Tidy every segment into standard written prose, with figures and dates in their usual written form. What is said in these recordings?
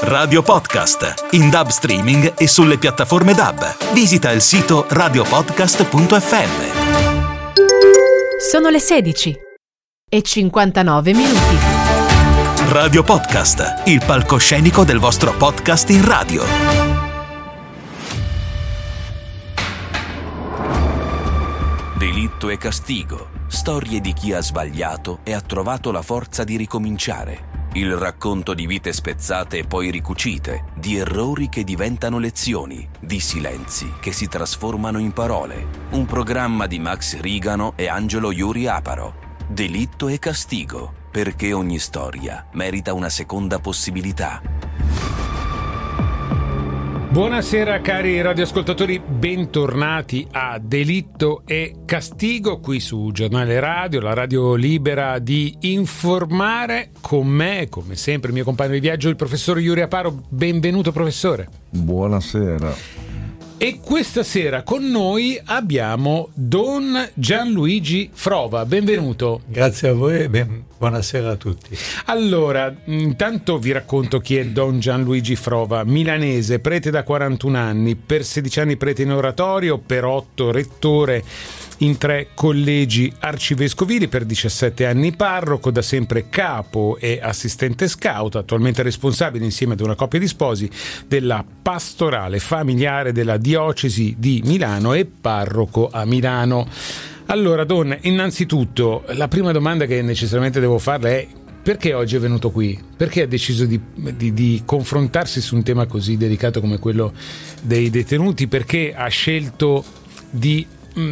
Radio Podcast, in DAB streaming e sulle piattaforme DAB. Visita il sito radiopodcast.fm. Sono le 16 e 59 minuti. Radio Podcast, il palcoscenico del vostro podcast in radio. Delitto e castigo, storie di chi ha sbagliato e ha trovato la forza di ricominciare. Il racconto di vite spezzate e poi ricucite, di errori che diventano lezioni, di silenzi che si trasformano in parole. Un programma di Max Rigano e Angelo Iuri Aparo. Delitto e castigo, perché ogni storia merita una seconda possibilità. Buonasera cari radioascoltatori, bentornati a Delitto e Castigo qui su Giornale Radio, la radio libera di informare. Con me, come sempre, il mio compagno di viaggio, il professor Iuri Aparo. Benvenuto professore. Buonasera. E questa sera con noi abbiamo Don Gianluigi Frova, benvenuto. Grazie a voi e buonasera a tutti. Allora, intanto vi racconto chi è Don Gianluigi Frova, milanese, prete da 41 anni, per 16 anni prete in oratorio, per 8 rettore in 3 collegi arcivescovili, per 17 anni parroco, da sempre capo e assistente scout, attualmente responsabile insieme ad una coppia di sposi della pastorale familiare della diocesi di Milano e parroco a Milano. Allora Don, innanzitutto la prima domanda che necessariamente devo farle è: perché oggi è venuto qui? Perché ha deciso di confrontarsi su un tema così delicato come quello dei detenuti? Perché ha scelto di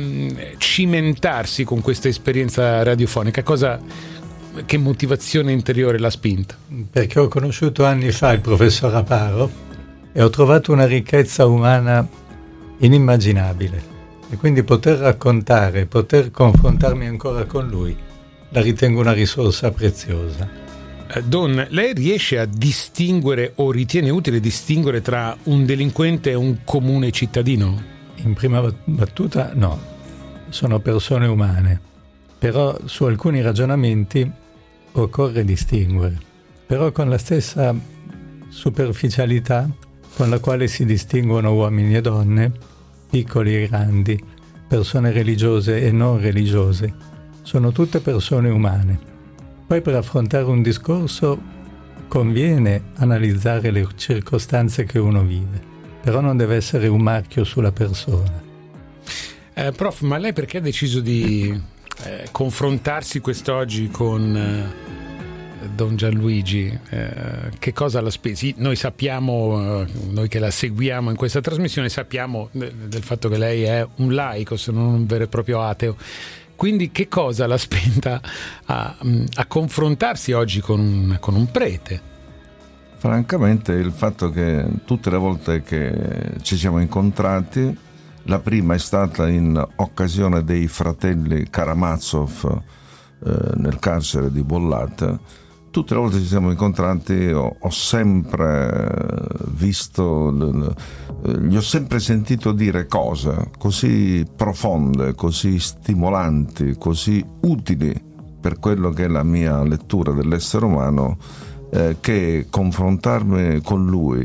cimentarsi con questa esperienza radiofonica? Che motivazione interiore l'ha spinta? Perché ho conosciuto anni fa il professor Aparo e ho trovato una ricchezza umana inimmaginabile, e quindi poter raccontare, poter confrontarmi ancora con lui, la ritengo una risorsa preziosa. Don, lei riesce a distinguere o ritiene utile distinguere tra un delinquente e un comune cittadino? In prima battuta no, sono persone umane, però su alcuni ragionamenti occorre distinguere, però con la stessa superficialità con la quale si distinguono uomini e donne, piccoli e grandi, persone religiose e non religiose. Sono tutte persone umane. Poi per affrontare un discorso conviene analizzare le circostanze che uno vive, però non deve essere un marchio sulla persona. Prof, ma lei perché ha deciso di confrontarsi quest'oggi con Don Gianluigi? Che cosa l'ha speso? Noi sappiamo, noi che la seguiamo in questa trasmissione, sappiamo del fatto che lei è un laico, se non un vero e proprio ateo. Quindi che cosa l'ha spinta a confrontarsi oggi con un prete? Francamente il fatto che tutte le volte che ci siamo incontrati, la prima è stata in occasione dei fratelli Karamazov nel carcere di Bollate. Tutte le volte che ci siamo incontrati ho sempre visto, gli ho sempre sentito dire cose così profonde, così stimolanti, così utili per quello che è la mia lettura dell'essere umano, che confrontarmi con lui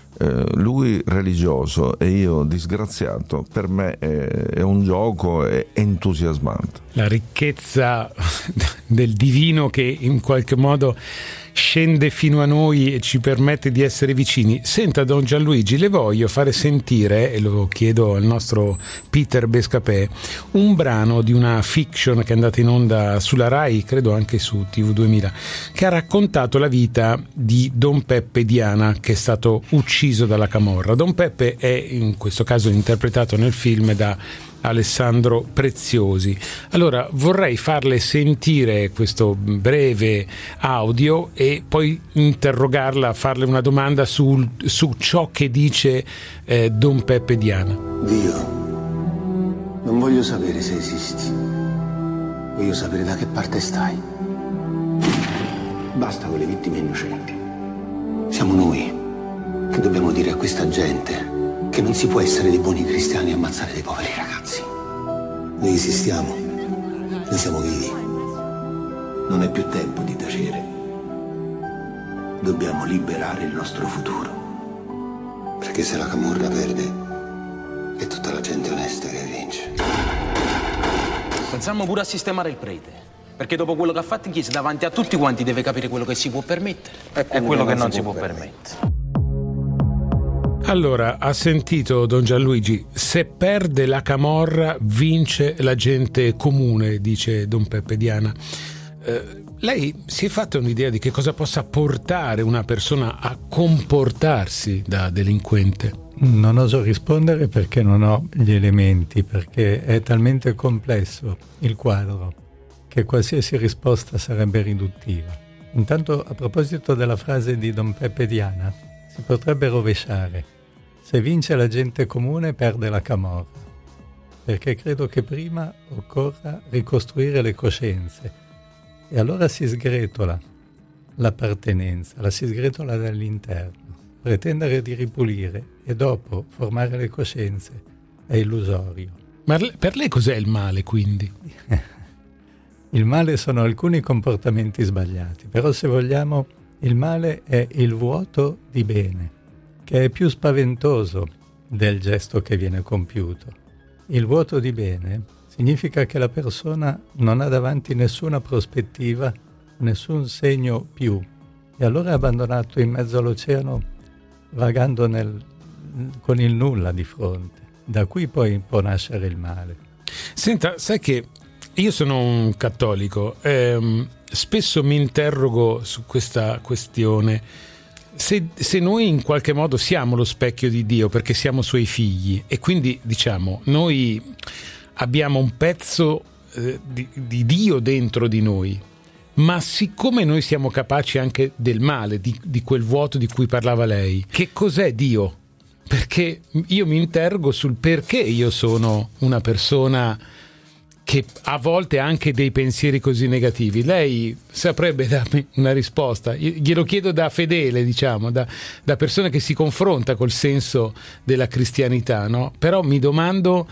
religioso e io disgraziato, per me è un gioco, è entusiasmante. La ricchezza del divino che in qualche modo scende fino a noi e ci permette di essere vicini. Senta Don Gianluigi, le voglio fare sentire, e lo chiedo al nostro Peter Bescapè, un brano di una fiction che è andata in onda sulla Rai, credo anche su TV2000, che ha raccontato la vita di Don Peppe Diana, che è stato ucciso dalla camorra. Don Peppe è in questo caso interpretato nel film da Alessandro Preziosi. Allora vorrei farle sentire questo breve audio e poi interrogarla, farle una domanda su ciò che dice Don Peppe Diana. Dio, non voglio sapere se esisti, voglio sapere da che parte stai. Basta con le vittime innocenti. Siamo noi che dobbiamo dire a questa gente che non si può essere dei buoni cristiani e ammazzare dei poveri ragazzi. Noi esistiamo, noi siamo vivi. Non è più tempo di tacere. dobbiamo liberare il nostro futuro. Perché se la camorra perde, è tutta la gente onesta che vince. Pensiamo pure a sistemare il prete, perché dopo quello che ha fatto in chiesa davanti a tutti quanti deve capire quello che si può permettere e quello che non si può permettere. Allora, ha sentito Don Gianluigi, se perde la camorra vince la gente comune, dice Don Peppe Diana. Lei si è fatta un'idea di che cosa possa portare una persona a comportarsi da delinquente? Non oso rispondere perché non ho gli elementi, perché è talmente complesso il quadro che qualsiasi risposta sarebbe riduttiva. Intanto, a proposito della frase di Don Peppe Diana, si potrebbe rovesciare: se vince la gente comune perde la camorra, perché credo che prima occorra ricostruire le coscienze e allora si sgretola l'appartenenza, la si sgretola dall'interno. Pretendere di ripulire e dopo formare le coscienze è illusorio. Ma per lei cos'è il male, quindi? Il male sono alcuni comportamenti sbagliati, però se vogliamo il male è il vuoto di bene, che è più spaventoso del gesto che viene compiuto. Il vuoto di bene significa che la persona non ha davanti nessuna prospettiva, nessun segno più, e allora è abbandonato in mezzo all'oceano vagando con il nulla di fronte. Da qui poi può nascere il male. Senta, sai che io sono un cattolico, spesso mi interrogo su questa questione, se noi in qualche modo siamo lo specchio di Dio perché siamo suoi figli e quindi diciamo noi abbiamo un pezzo di Dio dentro di noi, ma siccome noi siamo capaci anche del male, di quel vuoto di cui parlava lei, che cos'è Dio? Perché io mi interrogo sul perché io sono una persona che a volte ha anche dei pensieri così negativi. Lei saprebbe darmi una risposta? Glielo chiedo da fedele, diciamo, da persona che si confronta col senso della cristianità, no? Però mi domando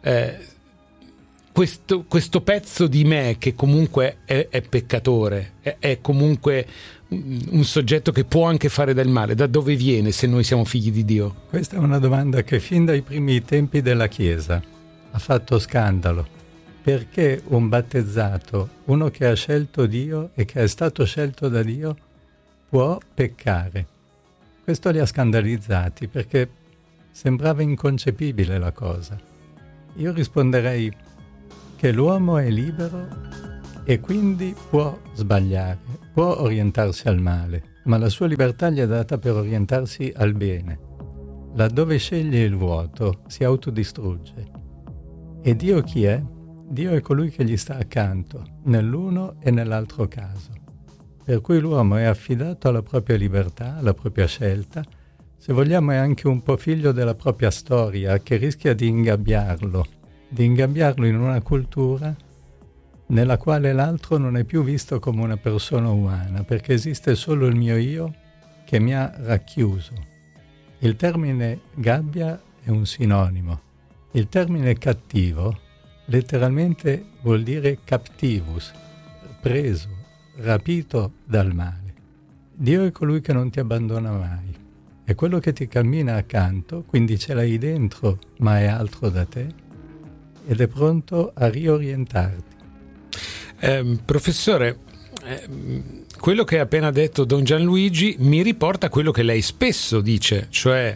questo pezzo di me che comunque è peccatore, è comunque un soggetto che può anche fare del male, da dove viene se noi siamo figli di Dio? Questa è una domanda che fin dai primi tempi della Chiesa ha fatto scandalo. Perché un battezzato, uno che ha scelto Dio e che è stato scelto da Dio, può peccare? Questo li ha scandalizzati perché sembrava inconcepibile la cosa. Io risponderei che l'uomo è libero e quindi può sbagliare, può orientarsi al male, ma la sua libertà gli è data per orientarsi al bene. Laddove sceglie il vuoto si autodistrugge. E Dio chi è? Dio è colui che gli sta accanto, nell'uno e nell'altro caso. Per cui l'uomo è affidato alla propria libertà, alla propria scelta, se vogliamo è anche un po' figlio della propria storia che rischia di ingabbiarlo in una cultura nella quale l'altro non è più visto come una persona umana, perché esiste solo il mio io che mi ha racchiuso. Il termine gabbia è un sinonimo. Il termine cattivo letteralmente vuol dire captivus, preso, rapito dal male. Dio è colui che non ti abbandona mai, è quello che ti cammina accanto, quindi ce l'hai dentro, ma è altro da te, ed è pronto a riorientarti. Professore, quello che ha appena detto Don Gianluigi mi riporta a quello che lei spesso dice, cioè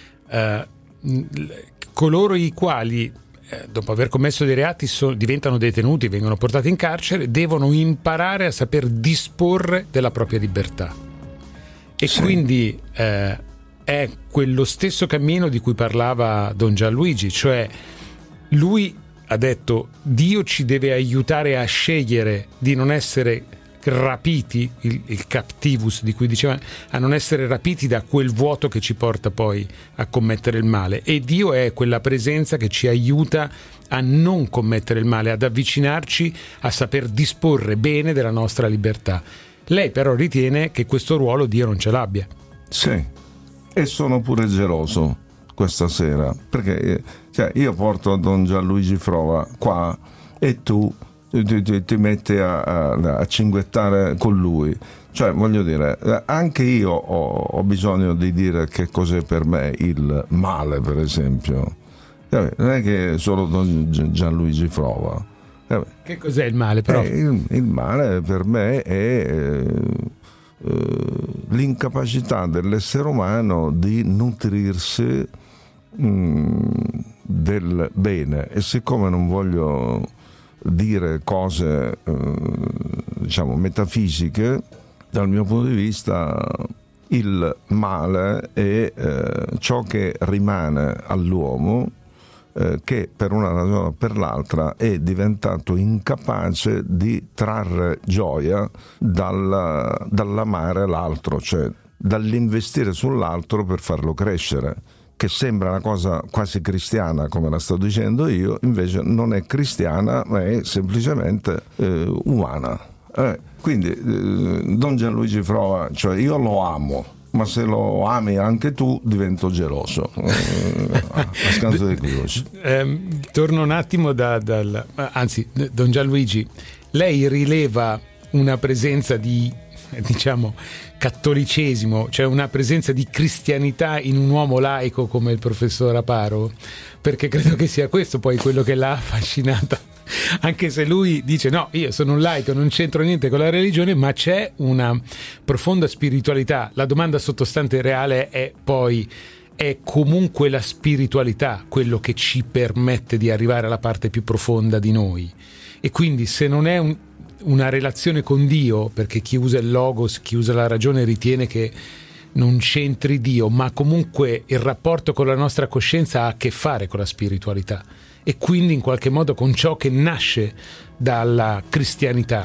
coloro i quali dopo aver commesso dei reati diventano detenuti, vengono portati in carcere, devono imparare a saper disporre della propria libertà. E sì. Quindi è quello stesso cammino di cui parlava Don Gianluigi, cioè lui ha detto Dio ci deve aiutare a scegliere di non essere rapiti, il captivus di cui diceva, a non essere rapiti da quel vuoto che ci porta poi a commettere il male, e Dio è quella presenza che ci aiuta a non commettere il male, ad avvicinarci a saper disporre bene della nostra libertà. Lei però ritiene che questo ruolo Dio non ce l'abbia. Sì, e sono pure geloso questa sera perché io porto Don Gianluigi Frova qua e tu ti metti a cinguettare con lui. Cioè, voglio dire, anche io ho bisogno di dire che cos'è per me il male, per esempio. Non è che solo Don Gianluigi Frova. Che cos'è il male, però? Il male per me è l'incapacità dell'essere umano di nutrirsi del bene, e siccome non voglio dire cose diciamo metafisiche, dal mio punto di vista il male è ciò che rimane all'uomo che per una ragione o per l'altra è diventato incapace di trarre gioia dall'amare l'altro, cioè dall'investire sull'altro per farlo crescere, che sembra una cosa quasi cristiana come la sto dicendo io, invece non è cristiana ma è semplicemente umana. Quindi Don Gianluigi Frova, cioè io lo amo, ma se lo ami anche tu divento geloso. A scanso di equivoci. Torno un attimo anzi, Don Gianluigi, lei rileva una presenza di, diciamo, cattolicesimo, cioè una presenza di cristianità in un uomo laico come il professor Aparo? Perché credo che sia questo poi quello che l'ha affascinata, anche se lui dice no, io sono un laico, non c'entro niente con la religione, ma c'è una profonda spiritualità. La domanda sottostante reale è poi: è comunque la spiritualità quello che ci permette di arrivare alla parte più profonda di noi? E quindi se non è una relazione con Dio, perché chi usa il logos, chi usa la ragione ritiene che non c'entri Dio, ma comunque il rapporto con la nostra coscienza ha a che fare con la spiritualità e quindi in qualche modo con ciò che nasce dalla cristianità.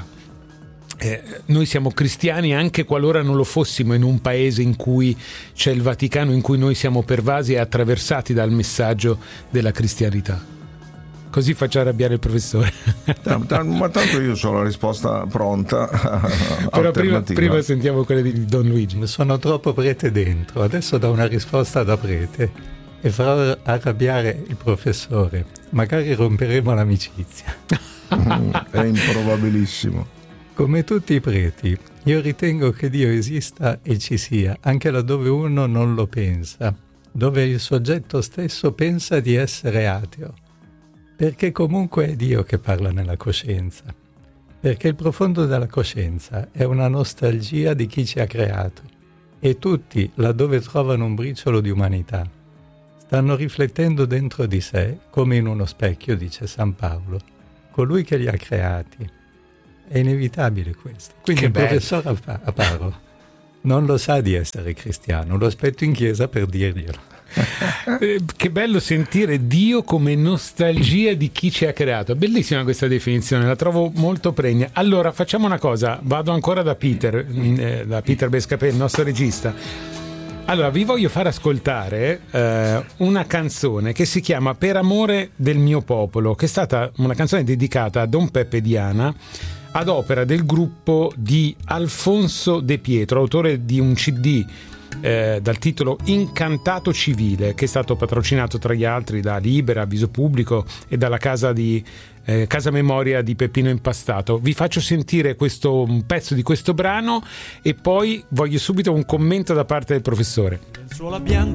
Noi siamo cristiani anche qualora non lo fossimo in un paese in cui c'è il Vaticano, in cui noi siamo pervasi e attraversati dal messaggio della cristianità. Così faccio arrabbiare il professore. Ma tanto io ho la risposta pronta. Però prima sentiamo quella di Don Luigi. Sono troppo prete dentro, adesso do una risposta da prete e farò arrabbiare il professore. Magari romperemo l'amicizia. È improbabilissimo. Come tutti i preti, io ritengo che Dio esista e ci sia, anche laddove uno non lo pensa, dove il soggetto stesso pensa di essere ateo. Perché comunque è Dio che parla nella coscienza. Perché il profondo della coscienza è una nostalgia di chi ci ha creato. E tutti, laddove trovano un briciolo di umanità, stanno riflettendo dentro di sé, come in uno specchio, dice San Paolo, colui che li ha creati. È inevitabile questo. Quindi il professor Aparo non lo sa di essere cristiano, lo aspetto in chiesa per dirglielo. Che bello sentire Dio come nostalgia di chi ci ha creato. Bellissima questa definizione, la trovo molto pregna. Allora facciamo una cosa, vado ancora da Peter Bescapè, il nostro regista. Allora vi voglio far ascoltare una canzone che si chiama Per amore del mio popolo, che è stata una canzone dedicata a Don Peppe Diana ad opera del gruppo di Alfonso De Pietro, autore di un CD dal titolo Incantato Civile, che è stato patrocinato tra gli altri da Libera, Avviso Pubblico e dalla casa memoria di Peppino Impastato. Vi faccio sentire un pezzo di questo brano e poi voglio subito un commento da parte del professore. Lenzuola bianca